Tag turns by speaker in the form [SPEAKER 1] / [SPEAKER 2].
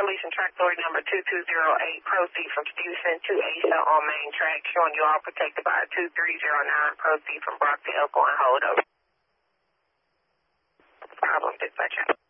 [SPEAKER 1] releasing track authority number 2208, proceed from Stevenson to Asa on main track, showing you all protected by 2309, proceed from Brockdale going hold over. Problem dispatch.